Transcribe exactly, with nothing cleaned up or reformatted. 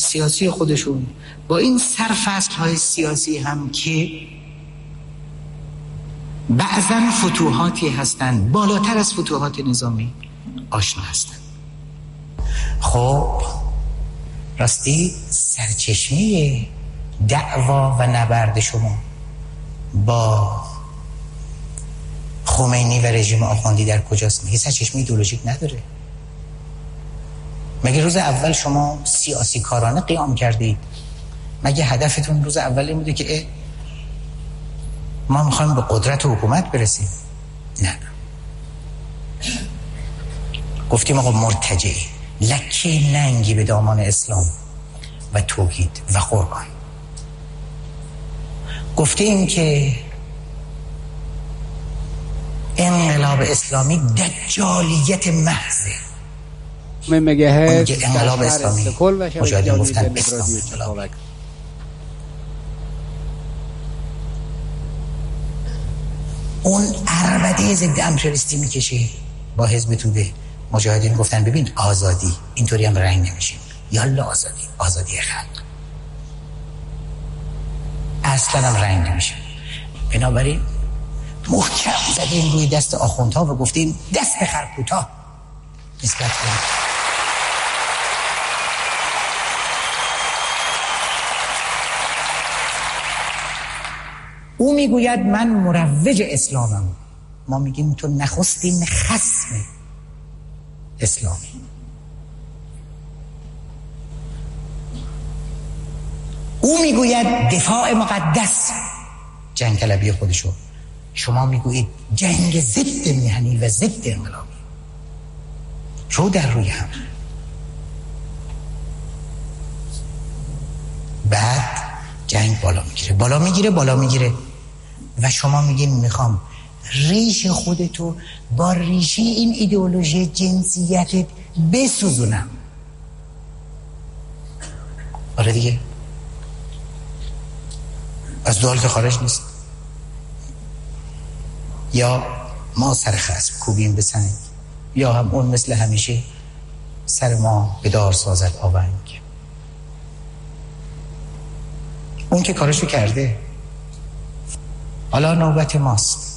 سیاسی خودشون، با این سرفصل‌های سیاسی هم که بعضا فتوحاتی هستند بالاتر از فتوحات نظامی آشنا هستند. خب راستی سرچشمه دعوا و نبرد شما با خمینی و رژیم آخوندی در کجاست؟ میگه سرچشمه ایدئولوژیک نداره. مگه روز اول شما سیاسی کارانه قیام کردید؟ مگه هدفتون روز اول این بوده که ما میخوایم به قدرت و حکومت برسیم؟ نه، گفتیم آقا مرتجعی لکه ننگی به دامان اسلام و توحید و قرآن. گفتیم که انقلاب اسلامی دجالیت محضه. مگهرتز انقلاب اسلامی مجاهدین گفتن اسلام. اون عربده ضد امپریالیستی میکشه با حزب توده. مجاهدین گفتن ببین آزادی اینطوری هم رنگ نمیشیم، یالا آزادی، آزادی خلق اصلا هم رنگ نمیشیم. بنابراین محکم زدیم روی دست آخوندها و گفتیم دست بخر کوتاه نسبت کنیم. او میگوید من مروج اسلامم، ما میگیم تو نخستین خصم اسلامی. او میگوید دفاع مقدس جنگ طلبی خودشو، شما میگویید جنگ ضد میهنی و ضد انقلابی. رو در روی هم. بعد جنگ بالا میگیره بالا میگیره بالا میگیره و شما میگین میخوام ریش خودتو با ریشه این ایدئولوژی جنسیتت بسوزونم. آره دیگه، از دوال که خارج نیست. یا ما سر خصم کوبیم به سنگ، یا هم اون مثل همیشه سر ما به دار سازد آونگ. اون که کارشو کرده، حالا نوبت ماست.